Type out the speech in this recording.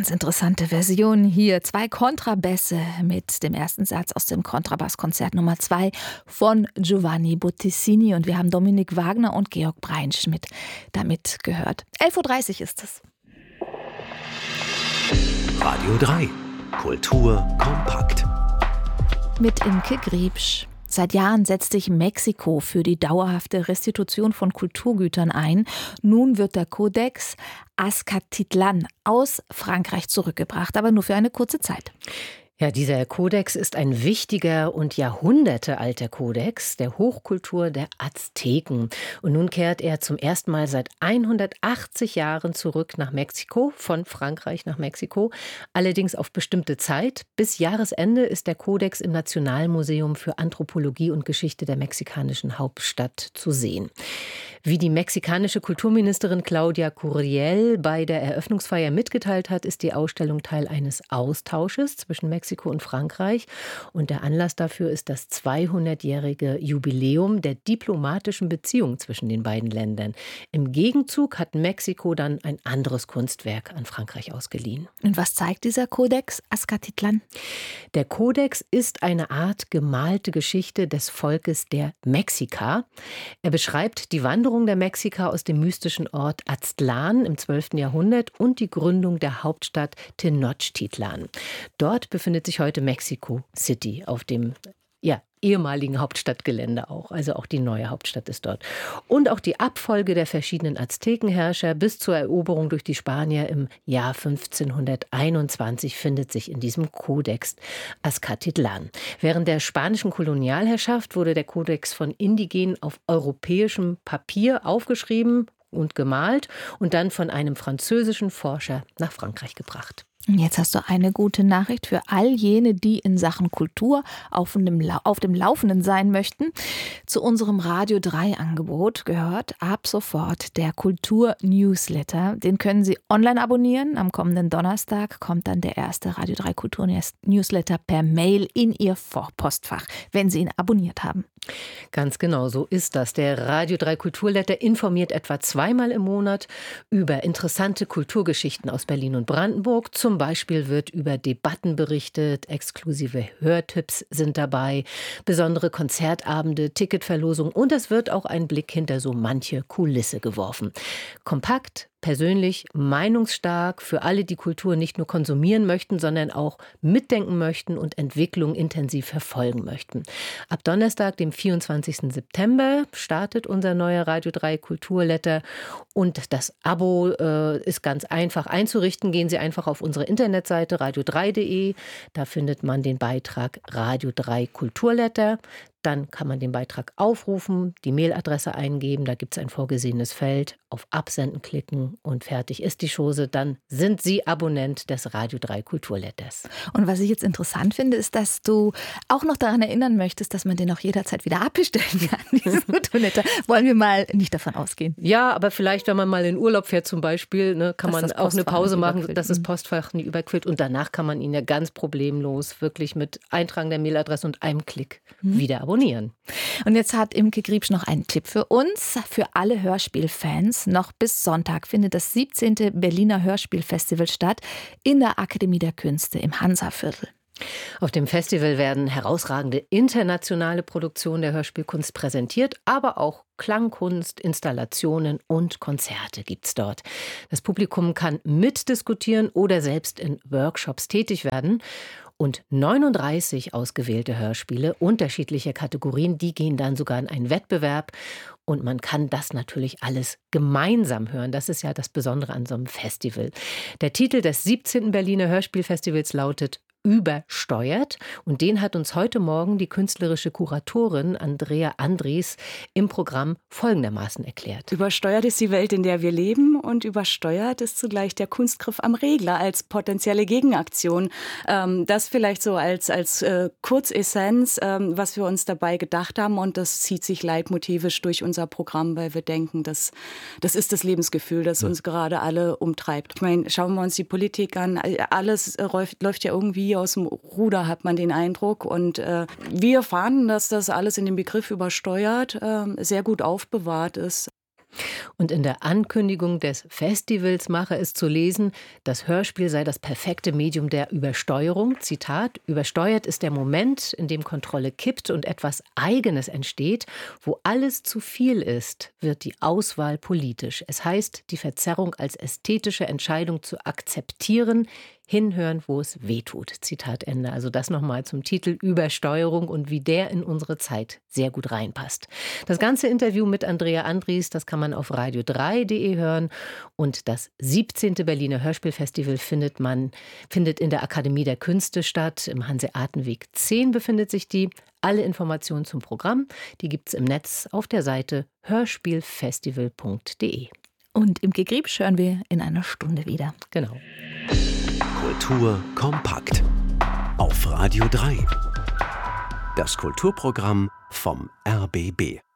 ganz interessante Version hier. 2 Kontrabässe mit dem ersten Satz aus dem Kontrabasskonzert Nummer 2 von Giovanni Bottesini. Und wir haben Dominik Wagner und Georg Breinschmidt damit gehört. 11.30 Uhr ist es. Radio 3. Kultur kompakt. Mit Imke Griebsch. Seit Jahren setzt sich Mexiko für die dauerhafte Restitution von Kulturgütern ein. Nun wird der Codex Azcatitlán aus Frankreich zurückgebracht, aber nur für eine kurze Zeit. Ja, dieser Kodex ist ein wichtiger und jahrhundertealter Kodex der Hochkultur der Azteken. Und nun kehrt er zum ersten Mal seit 180 Jahren zurück nach Mexiko, von Frankreich nach Mexiko. Allerdings auf bestimmte Zeit. Bis Jahresende ist der Kodex im Nationalmuseum für Anthropologie und Geschichte der mexikanischen Hauptstadt zu sehen. Wie die mexikanische Kulturministerin Claudia Curiel bei der Eröffnungsfeier mitgeteilt hat, ist die Ausstellung Teil eines Austausches zwischen Mexiko und Frankreich. Und der Anlass dafür ist das 200-jährige Jubiläum der diplomatischen Beziehung zwischen den beiden Ländern. Im Gegenzug hat Mexiko dann ein anderes Kunstwerk an Frankreich ausgeliehen. Und was zeigt dieser Codex Azcatitlán? Der Kodex ist eine Art gemalte Geschichte des Volkes der Mexika. Er beschreibt die Wanderung der Mexika aus dem mystischen Ort Aztlán im 12. Jahrhundert und die Gründung der Hauptstadt Tenochtitlan. Dort befindet sich heute Mexico City auf dem ehemaligen Hauptstadtgelände auch. Also auch die neue Hauptstadt ist dort. Und auch die Abfolge der verschiedenen Aztekenherrscher bis zur Eroberung durch die Spanier im Jahr 1521 findet sich in diesem Kodex Azcatitlán. Während der spanischen Kolonialherrschaft wurde der Kodex von Indigenen auf europäischem Papier aufgeschrieben und gemalt und dann von einem französischen Forscher nach Frankreich gebracht. Jetzt hast du eine gute Nachricht für all jene, die in Sachen Kultur auf dem Laufenden sein möchten. Zu unserem Radio 3 Angebot gehört ab sofort der Kultur-Newsletter. Den können Sie online abonnieren. Am kommenden Donnerstag kommt dann der erste Radio 3 Kultur-Newsletter per Mail in Ihr Postfach, wenn Sie ihn abonniert haben. Ganz genau, so ist das. Der Radio 3 Kulturletter informiert etwa 2-mal im Monat über interessante Kulturgeschichten aus Berlin und Brandenburg. Zum Beispiel wird über Debatten berichtet, exklusive Hörtipps sind dabei, besondere Konzertabende, Ticketverlosung und es wird auch ein Blick hinter so manche Kulisse geworfen. Kompakt, persönlich, meinungsstark für alle, die Kultur nicht nur konsumieren möchten, sondern auch mitdenken möchten und Entwicklung intensiv verfolgen möchten. Ab Donnerstag, dem 24. September, startet unser neuer Radio 3 Kulturletter und das Abo ist ganz einfach einzurichten. Gehen Sie einfach auf unsere Internetseite radio3.de, da findet man den Beitrag Radio 3 Kulturletter. Dann kann man den Beitrag aufrufen, die Mailadresse eingeben, da gibt es ein vorgesehenes Feld, auf Absenden klicken und fertig ist die Chose. Dann sind Sie Abonnent des Radio 3 Kulturletters. Und was ich jetzt interessant finde, ist, dass du auch noch daran erinnern möchtest, dass man den auch jederzeit wieder abbestellen kann, diesen Kulturletter. Wollen wir mal nicht davon ausgehen? Ja, aber vielleicht, wenn man mal in Urlaub fährt zum Beispiel, kann man auch eine Pause machen, dass das Postfach nicht überquillt. Und danach kann man ihn ja ganz problemlos wirklich mit Eintragen der Mailadresse und einem Klick wieder abonnieren. Und jetzt hat Imke Griebsch noch einen Tipp für uns, für alle Hörspielfans. Noch bis Sonntag findet das 17. Berliner Hörspielfestival statt in der Akademie der Künste im Hansaviertel. Auf dem Festival werden herausragende internationale Produktionen der Hörspielkunst präsentiert, aber auch Klangkunst, Installationen und Konzerte gibt's dort. Das Publikum kann mitdiskutieren oder selbst in Workshops tätig werden. Und 39 ausgewählte Hörspiele unterschiedlicher Kategorien, die gehen dann sogar in einen Wettbewerb. Und man kann das natürlich alles gemeinsam hören. Das ist ja das Besondere an so einem Festival. Der Titel des 17. Berliner Hörspielfestivals lautet Übersteuert. Und den hat uns heute Morgen die künstlerische Kuratorin Andrea Andries im Programm folgendermaßen erklärt. Übersteuert ist die Welt, in der wir leben und übersteuert ist zugleich der Kunstgriff am Regler als potenzielle Gegenaktion. Das vielleicht so als Kurzessenz, was wir uns dabei gedacht haben und das zieht sich leitmotivisch durch unser Programm, weil wir denken, das ist das Lebensgefühl, das uns gerade alle umtreibt. Ich meine, schauen wir uns die Politik an, alles läuft ja irgendwie aus dem Ruder, hat man den Eindruck. Und wir erfahren, dass das alles in dem Begriff übersteuert sehr gut aufbewahrt ist. Und in der Ankündigung des Festivals mache es zu lesen, das Hörspiel sei das perfekte Medium der Übersteuerung. Zitat: Übersteuert ist der Moment, in dem Kontrolle kippt und etwas Eigenes entsteht. Wo alles zu viel ist, wird die Auswahl politisch. Es heißt, die Verzerrung als ästhetische Entscheidung zu akzeptieren, hinhören, wo es weh tut. Zitat Ende. Also das nochmal zum Titel Übersteuerung und wie der in unsere Zeit sehr gut reinpasst. Das ganze Interview mit Andrea Andries, das kann man auf radio3.de hören. Und das 17. Berliner Hörspielfestival findet in der Akademie der Künste statt. Im Hanseatenweg 10 befindet sich die. Alle Informationen zum Programm, die gibt es im Netz auf der Seite hörspielfestival.de. Und im Gegriebsch hören wir in einer Stunde wieder. Genau. Kultur kompakt. Auf Radio 3. Das Kulturprogramm vom RBB.